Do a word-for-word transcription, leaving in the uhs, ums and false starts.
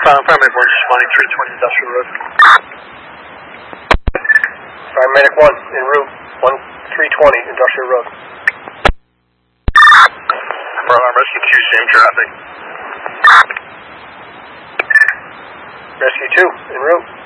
Paramedic one responding three twenty Industrial Road. Paramedic one en route, one three twenty Industrial Road. Program Rescue two, same traffic. Rescue two en route.